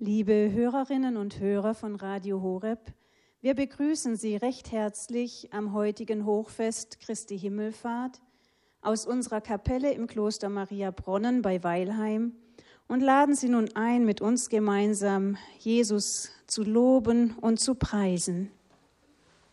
Liebe Hörerinnen und Hörer von Radio Horeb, wir begrüßen Sie recht herzlich am heutigen Hochfest Christi Himmelfahrt aus unserer Kapelle im Kloster Mariabronnen bei Weilheim und laden Sie nun ein, mit uns gemeinsam Jesus zu loben und zu preisen.